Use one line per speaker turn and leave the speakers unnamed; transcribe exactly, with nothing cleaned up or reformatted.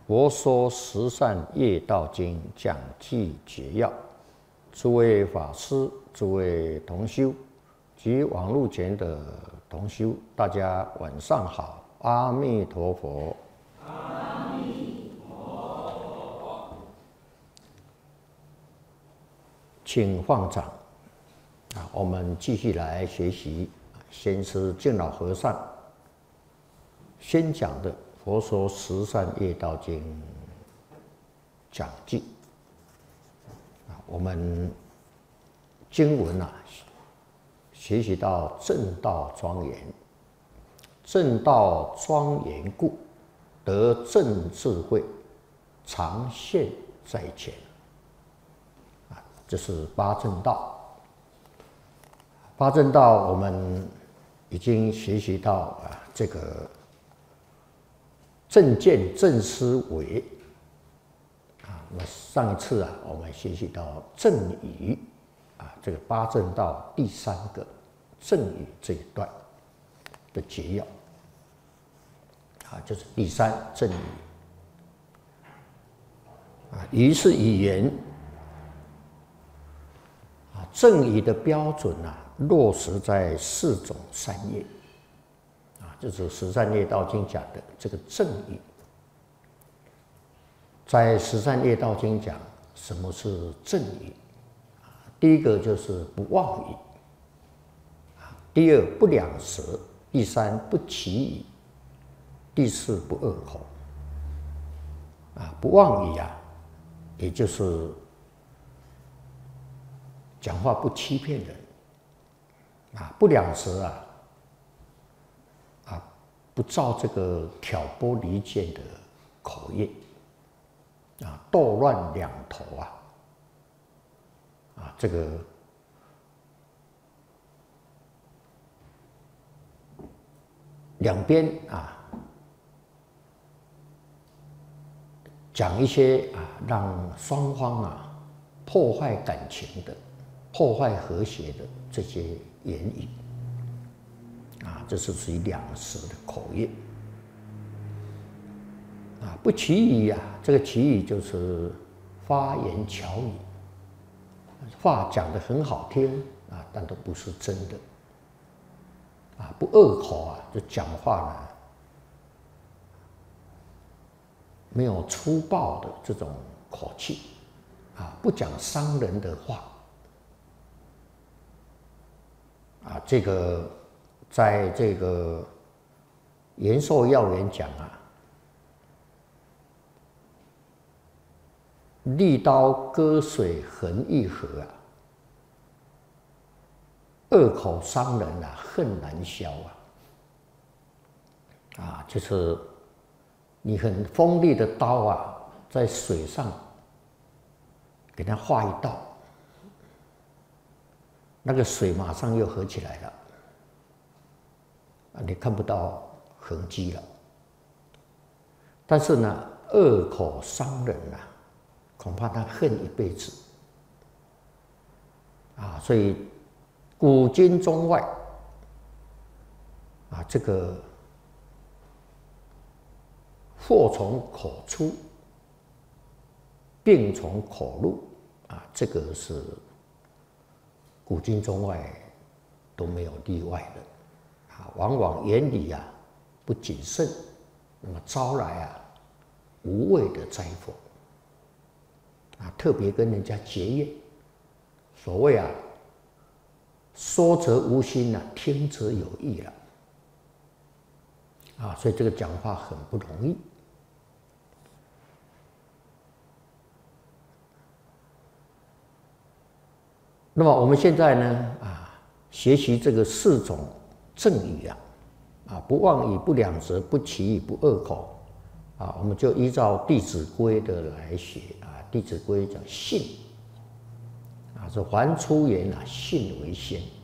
佛说十善业道经讲记解要，诸位法师、诸位同修及网络前的同修，大家晚上好，阿弥陀佛。
阿弥陀佛。
请放掌。啊，我们继续来学习先师净老和尚先讲的《佛说十善业道经》讲记。啊，我们经文啊，学习到正道庄严，正道庄严故，得正智慧，常现在前。啊，这是八正道。八正道我们已经学习到啊，这个正见正思维啊。那么上一次啊，我们学习到正语啊，这个八正道第三个正语这一段的结要啊，就是第三正语啊。语是语言啊，正语的标准啊，落实在四种善业啊，就是《十善业道经》讲的这个正语。在《十善业道经》讲什么是正语啊？第一个就是不妄语啊，第二不两舌，第三不绮语，第四不恶口啊。不妄语啊，也就是讲话不欺骗人。啊，不两舌啊，啊，不造这个挑拨离间的口业，啊，斗乱两头啊，啊，这个两边啊，讲一些啊，让双方啊破坏感情的、破坏和谐的这些言语啊，这是属于两舌的口业啊。不绮语啊，这个绮语就是花言巧语，话讲得很好听啊，但都不是真的啊。不恶口啊，就讲话呢没有粗暴的这种口气啊，不讲伤人的话。啊，这个在这个延寿要言讲啊，利刀割水痕愈合啊，恶口伤人啊，恨难消啊。啊，就是你很锋利的刀啊，在水上给它划一道，那个水马上又合起来了，啊，你看不到痕迹了。但是呢，恶口伤人啊，恐怕他恨一辈子啊。所以古今中外啊，这个祸从口出，病从口入啊，这个是古今中外都没有例外的啊。往往言语啊不谨慎，那么招来啊无谓的灾祸啊。特别跟人家结怨，所谓啊说则无心啊，听则有意了啊。所以这个讲话很不容易。那么我们现在呢啊，学习这个四种正语啊，啊，不妄语、不两舌、不绮语、不恶口啊，我们就依照《弟子规》的来学啊。《弟子规》讲信啊，是还出言啊，信为先